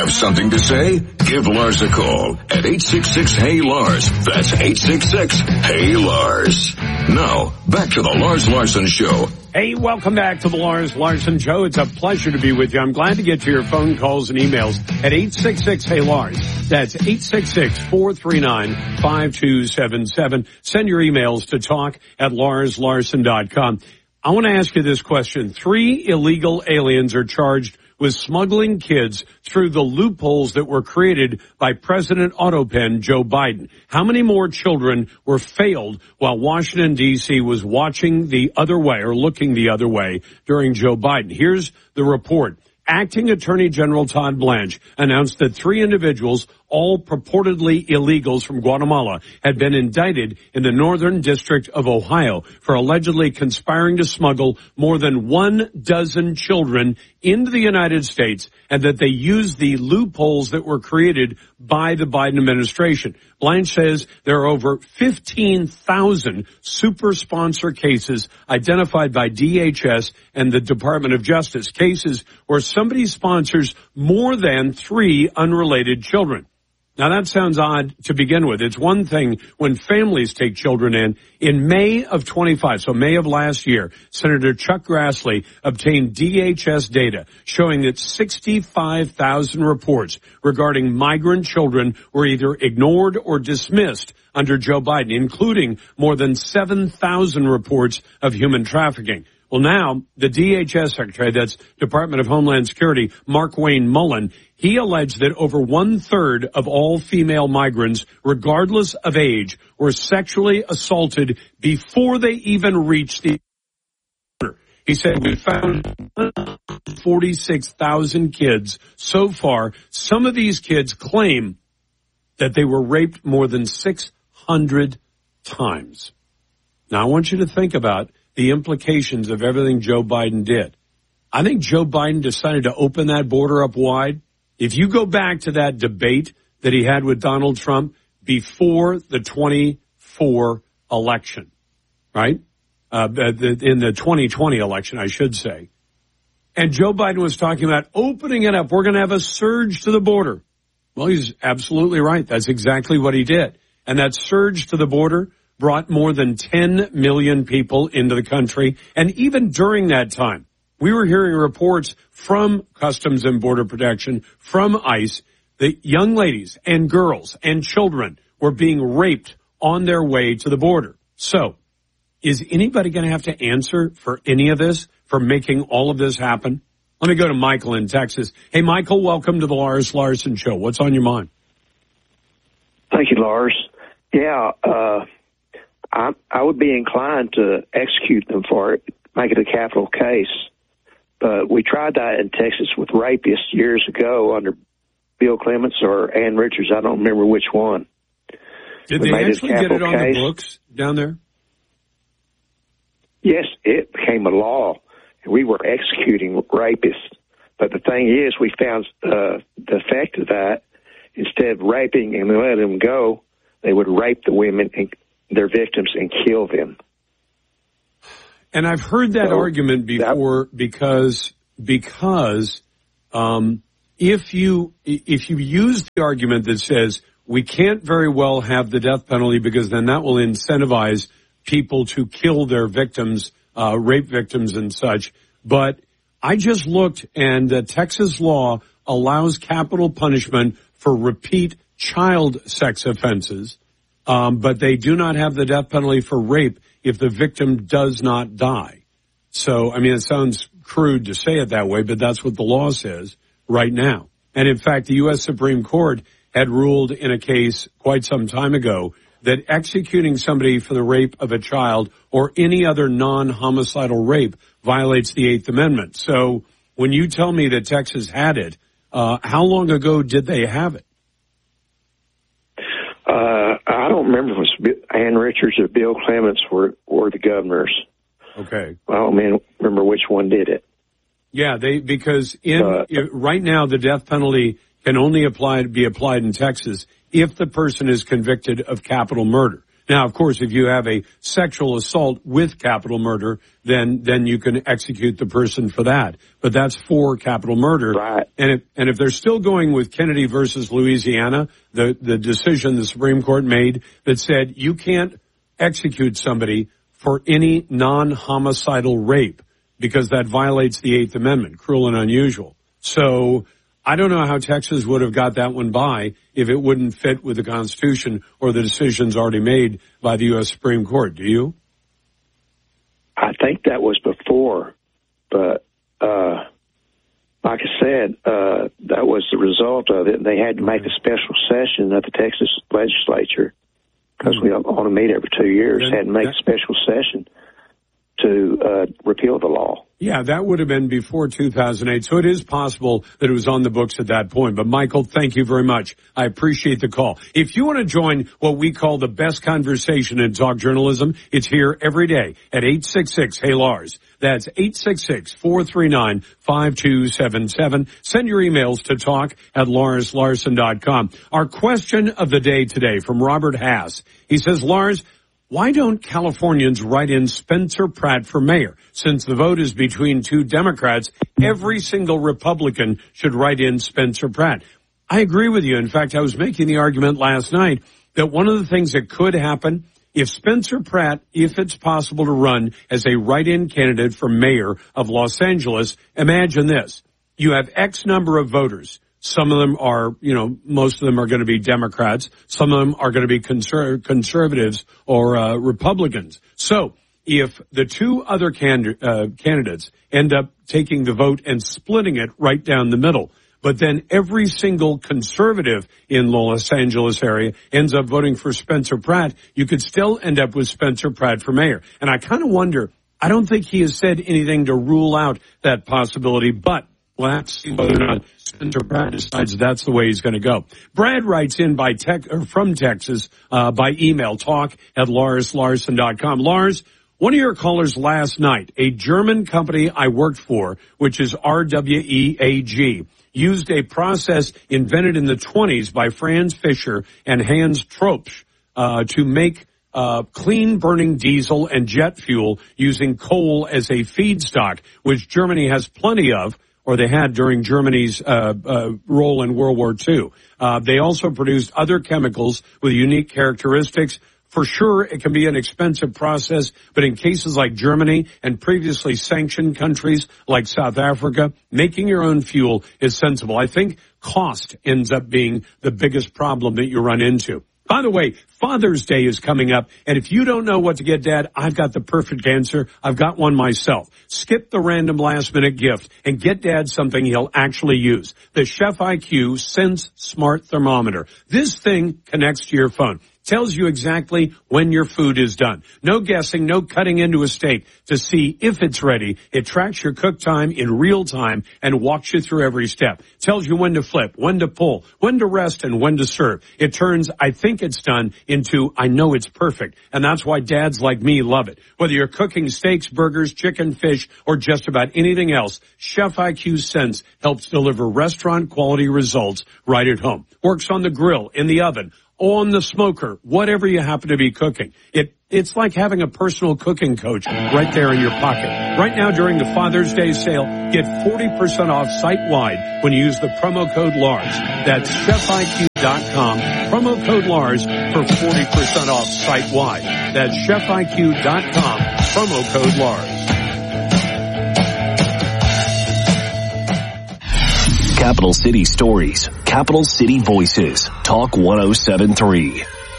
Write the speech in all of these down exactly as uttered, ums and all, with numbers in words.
Have something to say? Give Lars a call at eight six six, H E Y, Lars. That's eight six six, Hey Lars. Now, back to the Lars Larson Show. Hey, welcome back to the Lars Larson Show. It's a pleasure to be with you. I'm glad to get to your phone calls and emails at eight six six, Hey Lars. That's eight six six, four three nine, five two seven seven. Send your emails to talk at lars larson dot com. I want to ask you this question. Three illegal aliens are charged with smuggling kids through the loopholes that were created by President Autopen Joe Biden. How many more children were failed while Washington, D C was watching the other way or looking the other way during Joe Biden? Here's the report. Acting Attorney General Todd Blanche announced that three individuals, all purportedly illegals from Guatemala, had been indicted in the Northern District of Ohio for allegedly conspiring to smuggle more than one dozen children into the United States, and that they used the loopholes that were created by the Biden administration. Blanche says there are over fifteen thousand super sponsor cases identified by D H S and the Department of Justice, cases where somebody sponsors more than three unrelated children. Now, that sounds odd to begin with. It's one thing when families take children in. In May of twenty-five, so May of last year, Senator Chuck Grassley obtained D H S data showing that sixty-five thousand reports regarding migrant children were either ignored or dismissed under Joe Biden, including more than seven thousand reports of human trafficking. Well, now, the D H S Secretary, that's Department of Homeland Security, Mark Wayne Mullen, he alleged that over one-third of all female migrants, regardless of age, were sexually assaulted before they even reached the border. He said, we found forty-six thousand kids so far. Some of these kids claim that they were raped more than six hundred times. Now, I want you to think about the implications of everything Joe Biden did. I think Joe Biden decided to open that border up wide. If you go back to that debate that he had with Donald Trump before the twenty-four election, right? Uh, the, in the twenty twenty election, I should say. And Joe Biden was talking about opening it up. We're going to have a surge to the border. Well, he's absolutely right. That's exactly what he did. And that surge to the border brought more than ten million people into the country. And even during that time, we were hearing reports from Customs and Border Protection, from ICE, that young ladies and girls and children were being raped on their way to the border. So, is anybody going to have to answer for any of this, for making all of this happen? Let me go to Michael in Texas. Hey, Michael, welcome to the Lars Larson Show. What's on your mind? Thank you, Lars. Yeah, uh, I, I would be inclined to execute them for it, make it a capital case. But we tried that in Texas with rapists years ago under Bill Clements or Ann Richards. I don't remember which one. Did we they actually get it on case. the books down there? Yes, it became a law. We were executing rapists. But the thing is, we found uh, the effect of that, instead of raping and letting them go, they would rape the women and their victims and kill them. And I've heard that so, argument before that, because because um, if you if you use the argument that says we can't very well have the death penalty because then that will incentivize people to kill their victims, uh, rape victims and such. But I just looked, and uh, Texas law allows capital punishment for repeat child sex offenses, um, but they do not have the death penalty for rape if the victim does not die. So, I mean, it sounds crude to say it that way, but that's what the law says right now. And in fact, the U S Supreme Court had ruled in a case quite some time ago that executing somebody for the rape of a child or any other non-homicidal rape violates the Eighth Amendment. So when you tell me that Texas had it, uh, how long ago did they have it? Uh, I don't remember if it was Ann Richards or Bill Clements were, were the governors. Okay. I don't mean, remember which one did it. Yeah, they because in uh, right now the death penalty can only apply be applied in Texas if the person is convicted of capital murder. Now, of course, if you have a sexual assault with capital murder, then then you can execute the person for that. But that's for capital murder. Right. And if, and if they're still going with Kennedy versus Louisiana, the, the decision the Supreme Court made that said you can't execute somebody for any non-homicidal rape because that violates the Eighth Amendment, cruel and unusual. So I don't know how Texas would have got that one by if it wouldn't fit with the Constitution or the decisions already made by the U S Supreme Court. Do you? I think that was before, but uh, like I said, uh, that was the result of it. They had to make a special session of the Texas legislature because we want to meet every two years. Then, had to make that, a special session to uh, repeal the law. Yeah, that would have been before two thousand eight. So it is possible that it was on the books at that point. But Michael, thank you very much. I appreciate the call. If you want to join what we call the best conversation in talk journalism, it's here every day at eight six six, hey Lars. That's eight six six, four three nine, five two seven seven. Send your emails to talk at lars larson dot com. Our question of the day today from Robert Haas. He says, Lars, why don't Californians write in Spencer Pratt for mayor? Since the vote is between two Democrats, every single Republican should write in Spencer Pratt. I agree with you. In fact, I was making the argument last night that one of the things that could happen if Spencer Pratt, if it's possible to run as a write-in candidate for mayor of Los Angeles, imagine this. You have X number of voters. Some of them are, you know, most of them are going to be Democrats. Some of them are going to be conser- conservatives or uh, Republicans. So if the two other can- uh, candidates end up taking the vote and splitting it right down the middle, but then every single conservative in the Los Angeles area ends up voting for Spencer Pratt, you could still end up with Spencer Pratt for mayor. And I kind of wonder, I don't think he has said anything to rule out that possibility, but we'll have to see whether or not Spencer Pratt decides that's the way he's going to go. Brad writes in by tech, or from Texas uh, by email, talk at lars larson dot com. Lars, one of your callers last night, a German company I worked for, which is R W E A G, used a process invented in the twenties by Franz Fischer and Hans Tropsch uh, to make Uh, clean burning diesel and jet fuel using coal as a feedstock, which Germany has plenty of, or they had during Germany's uh, uh, role in World War Two. Uh, they also produced other chemicals with unique characteristics. For sure, it can be an expensive process, but in cases like Germany and previously sanctioned countries like South Africa, making your own fuel is sensible. I think cost ends up being the biggest problem that you run into. By the way, Father's Day is coming up, and if you don't know what to get Dad, I've got the perfect answer. I've got one myself. Skip the random last-minute gift and get Dad something he'll actually use. The Chef I Q Sense Smart Thermometer. This thing connects to your phone. Tells you exactly when your food is done. No guessing, no cutting into a steak to see if it's ready. It tracks your cook time in real time and walks you through every step. Tells you when to flip, when to pull, when to rest, and when to serve. It turns I think it's done into I know it's perfect. And that's why dads like me love it. Whether you're cooking steaks, burgers, chicken, fish, or just about anything else, Chef I Q Sense helps deliver restaurant quality results right at home. Works on the grill, in the oven, on the smoker, whatever you happen to be cooking. It It's like having a personal cooking coach right there in your pocket. Right now during the Father's Day sale, get forty percent off site-wide when you use the promo code Lars. That's chef I Q dot com, promo code Lars for forty percent off site-wide. That's chef I Q dot com, promo code Lars. Capital City Stories, Capital City Voices, Talk one oh seven point three.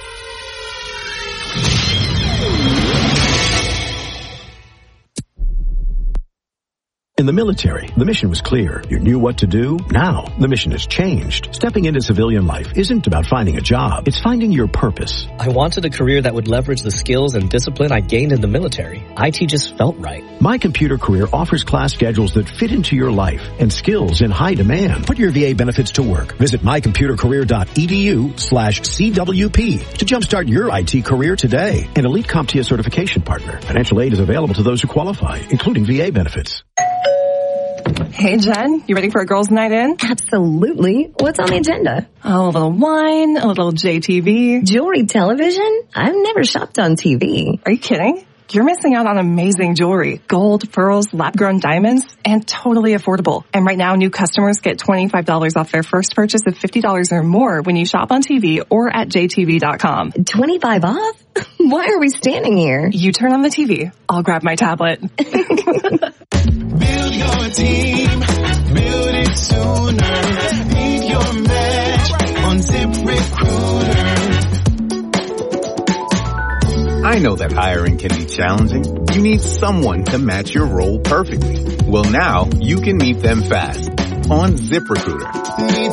In the military, the mission was clear. You knew what to do. Now, the mission has changed. Stepping into civilian life isn't about finding a job. It's finding your purpose. I wanted a career that would leverage the skills and discipline I gained in the military. I T just felt right. My Computer Career offers class schedules that fit into your life and skills in high demand. Put your V A benefits to work. Visit mycomputercareer.edu slash CWP to jumpstart your I T career today. An elite CompTIA certification partner. Financial aid is available to those who qualify, including V A benefits. Hey, Jen, you ready for a girls' night in? Absolutely. What's on the agenda? Oh, a little wine, a little J T V. Jewelry television? I've never shopped on T V. Are you kidding? You're missing out on amazing jewelry. Gold, pearls, lab-grown diamonds, and totally affordable. And right now, new customers get twenty-five dollars off their first purchase of fifty dollars or more when you shop on T V or at J T V dot com. twenty-five off? Why are we standing here? You turn on the T V. I'll grab my tablet. Build your team. Build it sooner. Leave your match on ZipRecruiter. I know that hiring can be challenging. You need someone to match your role perfectly. Well, now you can meet them fast on ZipRecruiter. Need